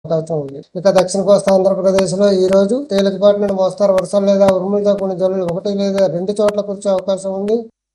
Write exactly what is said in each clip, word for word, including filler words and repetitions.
అవకాశం ఉంది. ఇక దక్షిణ కోస్తా ఆంధ్రప్రదేశ్ లో ఈ రోజు తేలికపాటి నుండి మోస్తారు వర్షాలు లేదా ఉరుములతో కొన్ని జల్లులు ఒకటి లేదా రెండు చోట్ల కురిసే అవకాశం ఉంది.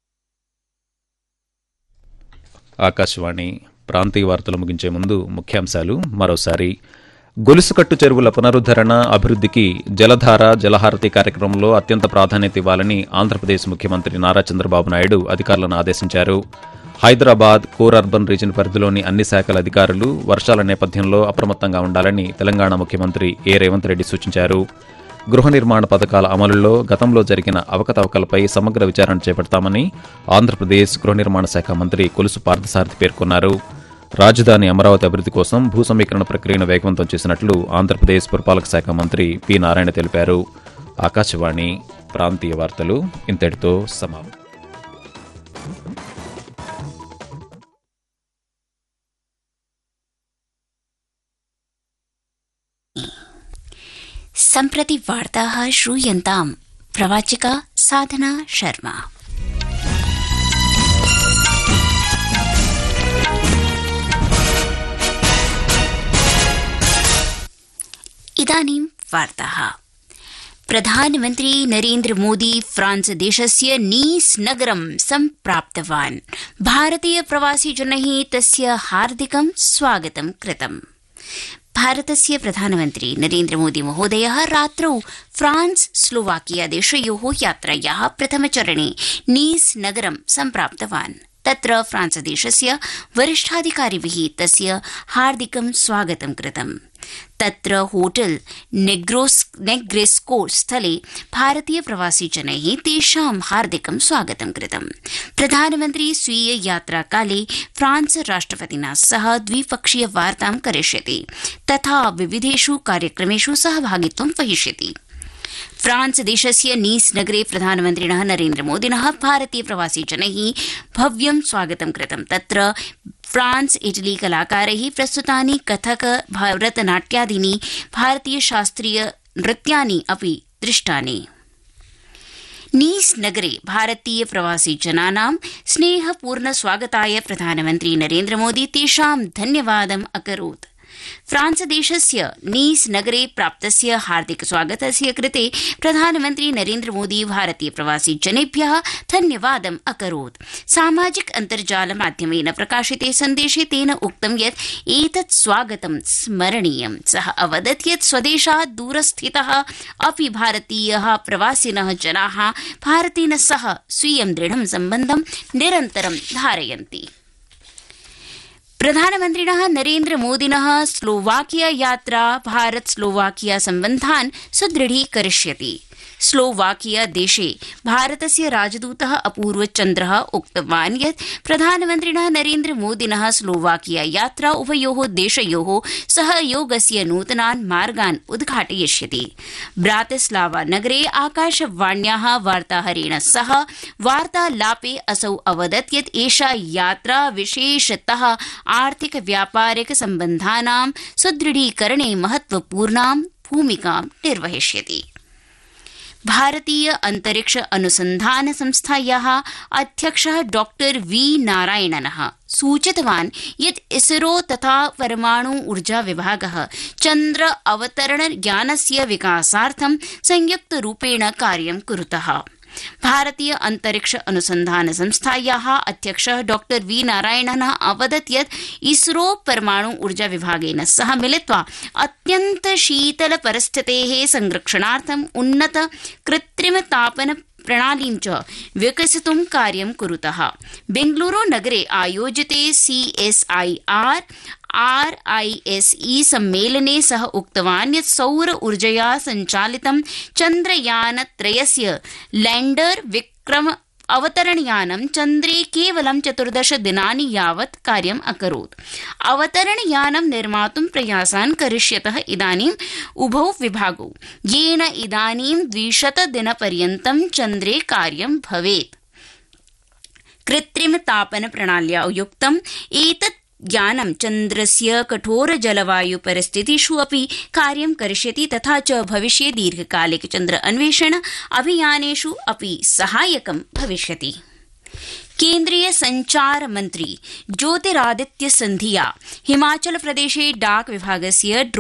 ఆకాశవాణి ప్రాంతీయ వార్తలు ముగించే ముందు ముఖ్యాంశాలు మరోసారి. గొలుసుకట్టు చెరువుల పునరుద్దరణ అభివృద్ధికి జలధార జలహారతి కార్యక్రమంలో అత్యంత ప్రాధాన్యత ఇవ్వాలని ఆంధ్రప్రదేశ్ ముఖ్యమంత్రి నారా చంద్రబాబు నాయుడు అధికారులను ఆదేశించారు. హైదరాబాద్ కోర్ అర్బన్ రీజన్ పరిధిలోని అన్ని శాఖల అధికారులు వర్షాల నేపథ్యంలో అప్రమత్తంగా ఉండాలని తెలంగాణ ముఖ్యమంత్రి ఏ రేవంత్ రెడ్డి సూచించారు. గృహ నిర్మాణ పథకాల అమలులో గతంలో జరిగిన అవకతవకలపై సమగ్ర విచారణ చేపడతామని ఆంధ్రప్రదేశ్ గృహ నిర్మాణ శాఖ మంత్రి కొలుసు పార్థసారథి పేర్కొన్నారు. రాజధాని అమరావతి అభివృద్ధి కోసం భూ సమీకరణ ప్రక్రియను వేగవంతం చేసినట్లు ఆంధ్రప్రదేశ్ పురపాలక శాఖ మంత్రి పి నారాయణ తెలిపారు. ఆకాశవాణి ప్రాంతీయ వార్తలు ఇంతటితో సమాప్తం. सम्प्रति वार्ताः श्रूयन्ताम्. प्रवाचिका साधना शर्मा. इदानीं वार्ताः. प्रधानमन्त्री नरेन्द्र मोदी फ्रांस देशस्य नीस नगरं सम्प्राप्तवान्. भारतीय प्रवासिजनैः तस्य हार्दिकं स्वागतं कृतम्. भारतस्य प्रधानमन्त्री नरेन्द्र मोदी महोदयः रात्रौ फ्रांस स्लोवाकिया देशयोः यात्रायाः प्रथमचरणे नीस नगरं सम्प्राप्तवान्. तत्र फ्रांस देशस्य वरिष्ठाधिकारिभिः तस्य हार्दिकं स्वागतं कृतम्. तत्र होटल नेग्रेस्को स्थले भारतीय प्रवासिजनैः तेषां हार्दिकं स्वागतं कृतम्. प्रधानमन्त्री स्वीय यात्राकाले फ्रांस राष्ट्रपतिना सह द्विपक्षीय वार्तां करिष्यति तथा विविधेषु कार्यक्रमेषु सहभागित्वं वहिष्यति. फ्रांस देशस्य नीस नगरे प्रधानमन्त्रिणः नरेन्द्र मोदिनः भारतीय प्रवासिजनैः भव्यं स्वागतं कृतम्. तत्र फ्रांस इटली कलाकारैः प्रस्तुतानि कथक भरतनाट्यादीनि भारतीय शास्त्रीय नृत्यानि अपि दृष्टानि. नीस नगरे भारतीय प्रवासिजनानां स्नेहपूर्ण स्वागताय प्रधानमन्त्री नरेन्द्र मोदी तेषां धन्यवादम् अकरोत्. फ्रांस देशस्य नीस नगरे प्राप्तस्य हार्दिक स्वागतस्य कृते प्रधानमन्त्री नरेन्द्र मोदी भारतीय प्रवासिजनेभ्यः धन्यवादम् अकरोत्. सामाजिक अन्तर्जाल माध्यमेन प्रकाशिते सन्देशे तेन उक्तं यत् एतत् स्वागतं स्मरणीयम्. सः अवदत् यत् स्वदेशात् दूरस्थितः अपि भारतीयः प्रवासिनः जनाः भारतेन सह स्वीयं दृढं सम्बन्धं निरन्तरं धारयन्ति. प्रधानमन्त्रिणः नरेन्द्र मोदिनः स्लोवाकिया यात्रा भारत स्लोवाकिया सम्बन्धान् सुदृढीकरिष्यति. स्लोवाकिया देशे भारतस्य राजदूतः अपूर्व चन्द्रः उक्तवान् यत् प्रधानमन्त्रिणः नरेन्द्र मोदिनः स्लोवाकिया यात्रा उभयोः देशयोः सहयोगस्य नूतनान् मार्गान् उद्घाटयिष्यति. ब्रातिस्लावा नगरे आकाशवाण्याः वार्ताहरेण सह वार्तालापे असौ अवदत् यत् एषा यात्रा विशेषतः आर्थिक व्यापारिक सम्बन्धानां सुदृढीकरणे महत्वपूर्णां भूमिकां निर्वहिष्यति. भारतीय अंतरिक्ष अनुसंधान संस्थायाः अध्यक्षः डॉक्टर वी नारायणनः सूचितवान् यत् इसरो तथा परमाणु ऊर्जा विभागः चन्द्र अवतरण यानस्य विकासार्थं संयुक्तरूपेण कार्यं कुरुतः. भारतीय अंतरिक्ष अनुसंधान संस्थायाः अध्यक्षः डॉक्टर वी नारायणनः अवदत् यत् इसरो परमाणु ऊर्जा विभागेन सह मिलित्वा अत्यन्त शीतल परिस्थितेः संरक्षणार्थम् उन्नत कृत्रिम तापन प्रणालीं च विकसितुं कार्यं कुरुतः. बेंगलुरु नगरे आयोजिते सीएसआईआर आरआईएसई सम्मेलने सः उक्तवान् यत् सौर ऊर्जया सञ्चालितं चन्द्रयानत्रयस्य लैण्डर विक्रम अवतरणयानं चन्द्रे केवलं चतुर्दश दिनानि यावत् कार्यम् अकरोत्. अवतरणयानं निर्मातुं प्रयासान् करिष्यतः इदानीम् उभौ विभागौ, येन इदानीं द्विशतदिनपर्यन्तं चन्द्रे कार्यं भवेत्. कृत्रिम तापन प्रणाल्या युक्तम् एतत् यानं चन्द्रस्य कठोर जलवायु परिस्थितिषु अपि कार्यं करिष्यति तथा च भविष्ये दीर्घकालिक चन्द्र अन्वेषण अभियानेषु अपि सहायकं भविष्यति. केन्द्रीय संचार मंत्री ज्योतिरादित्य सिंधिया हिमाचल प्रदेशे डाक विभागस्य